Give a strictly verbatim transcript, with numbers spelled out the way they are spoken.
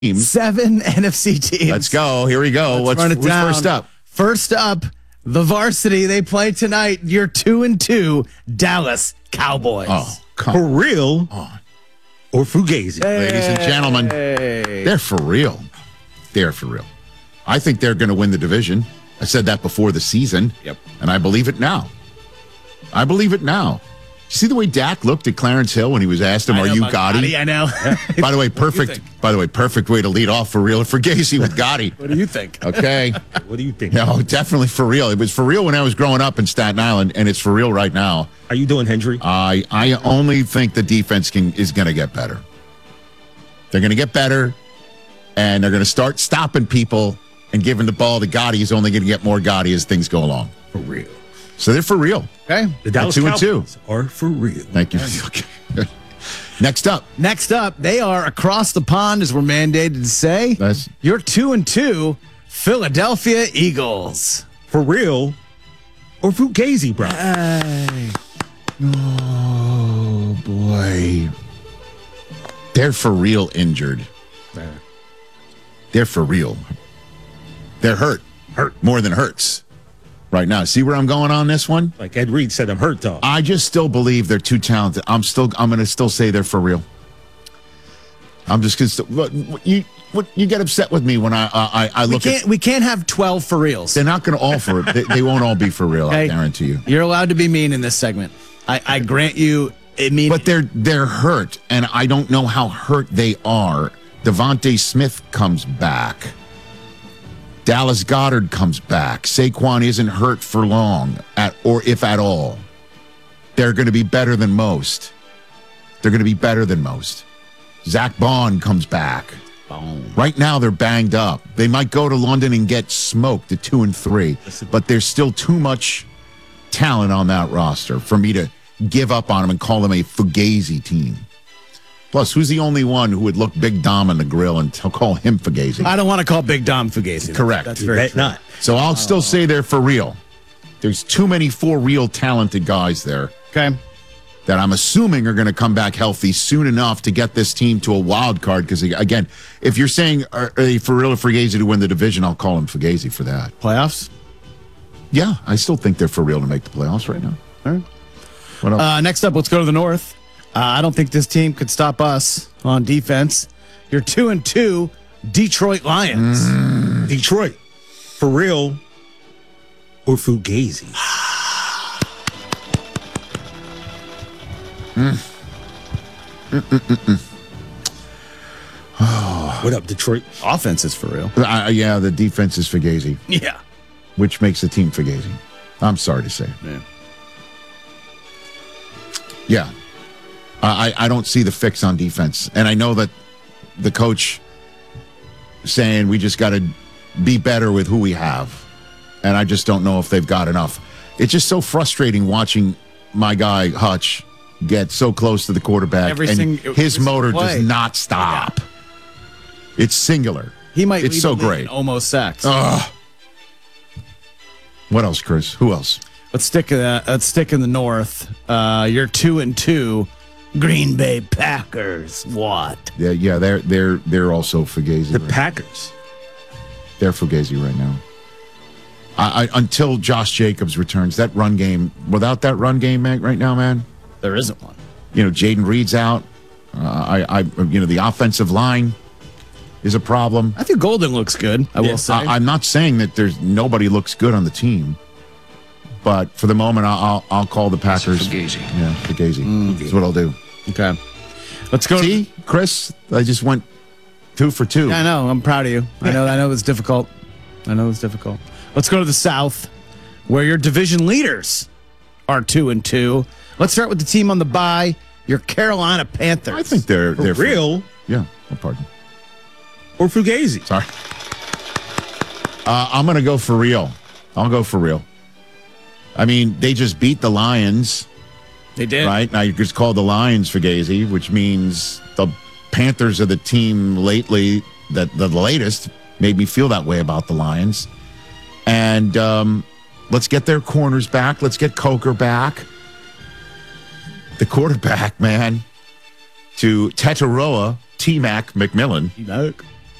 Seven N F C teams. Let's go. Here we go. Let's What's run it who's down. first up? First up, the varsity. They play tonight. You're two and two, Dallas Cowboys. Oh, come For real on. or Fugazi? Hey. Ladies and gentlemen, they're for real. They're for real. I think they're going to win the division. I said that before the season. Yep. And I believe it now. I believe it now. See the way Dak looked at Clarence Hill when he was asked him, I "Are know you about Gotti?" I know. By the way, What do you perfect. think? By the way, perfect way to lead off for real for Gacy with Gotti. What do you think? Okay. What do you think? No, definitely for real. It was for real when I was growing up in Staten Island, and it's for real right now. How you doing, Hendry? I I only think the defense can is going to get better. They're going to get better, and they're going to start stopping people and giving the ball to Gotti. He's only going to get more Gotti as things go along. For real. So they're for real. Okay. The Dallas two and two. Cowboys are for real. Thank you. Okay. Next up. Next up, they are across the pond, as we're mandated to say. That's- You're two and two, Philadelphia Eagles. For real or Fugazi, bro? Oh, boy. They're for real injured. They're for real. They're hurt. Hurt. More than hurts right now. See where I'm going on this one? Like Ed Reed said, I'm hurt, dog. I just still believe they're too talented. I'm still, I'm going to still say they're for real. I'm just going to, you, what, you get upset with me when I, I, I We look can't, at, we can't have twelve for reals. they're not going to all for it. They, they won't all be for real. I Okay? guarantee you. You're allowed to be mean in this segment. I, I grant you. It mean, But they're they're hurt, and I don't know how hurt they are. Devontae Smith comes back. Dallas Goedert comes back. Saquon isn't hurt for long, at or if at all. They're going to be better than most. They're going to be better than most. Zach Bond comes back. Right now, they're banged up. They might go to London and get smoked at two and three, but there's still too much talent on that roster for me to give up on them and call them a Fugazi team. Plus, who's the only one who would look Big Dom in the grill and t- call him Fugazi? I don't want to call Big Dom Fugazi. Correct. That's You very bet true. not. So I'll still say they're for real. There's too many for real talented guys there Okay. that I'm assuming are going to come back healthy soon enough to get this team to a wild card. Because, again, if you're saying are they for real or Fugazi to win the division, I'll call him Fugazi for that. Playoffs. Yeah, I still think they're for real to make the playoffs right now. All right. What else? Uh, next up, let's go to the North. Uh, I don't think this team could stop us on defense. You're two and two, Detroit Lions. Mm. Detroit. For real or Fugazi? What up, Detroit? Offense is for real. Uh, yeah, the defense is Fugazi, Yeah. which makes the team Fugazi. I'm sorry to say. Yeah. Yeah. I, I don't see the fix on defense. And I know that the coach saying we just got to be better with who we have. And I just don't know if they've got enough. It's just so frustrating watching my guy, Hutch, get so close to the quarterback. Every and sing- his every motor single play. does not stop. It's singular. He might It's lead so the league great. in almost sacks. Ugh. What else, Chris? Who else? Let's stick. Uh, let's stick in the North. Uh, you're two and two, Green Bay Packers. What? Yeah, yeah, they're they're they're also Fugazi. The right? Packers. They're Fugazi right now. I, I until Josh Jacobs returns, that run game. Without that run game, man, right now, man. There isn't one. You know, Jaden Reed's out. Uh, I, I, you know, the offensive line is a problem. I think Golden looks good. I will say. I, I'm not saying that there's nobody looks good on the team, but for the moment, I'll I'll, I'll call the Packers. Fugazi. Yeah, Fugazi. That's what I'll do. okay. Let's go. See, Chris, I just went two for two. I know. I'm proud of you. I know. I know it's difficult. I know it's difficult. Let's go to the South, where your division leaders are two and two. Let's start with the team on the bye. Your Carolina Panthers. I think they're For they're real Yeah, oh, pardon. or Fugazi? Sorry. Uh, I'm going to go for real. I'll go for real. I mean, they just beat the Lions, They did. right? Now you just call the Lions Fugazi, which means the Panthers are the team lately that the latest made me feel that way about the Lions. And um, let's get their corners back. Let's get Coker back. The quarterback, man, to Tataroa T-Mac McMillan. Look.